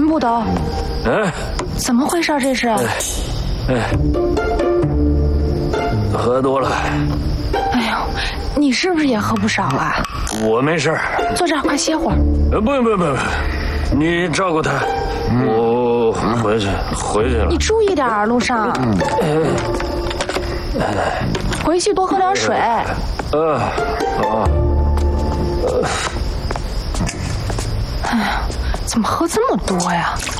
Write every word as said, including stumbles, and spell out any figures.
木头， 哎， 怎么回事？这是？ 哎，喝多了。 哎呦，你是不是也喝不少啊？ 我没事儿， 坐这儿，快歇会儿。 呃，不用不用不用，你照顾他，我回去回去了。 你注意点儿，路上。回去多喝点水。 呃，好。 哎呀，怎么喝这么多呀？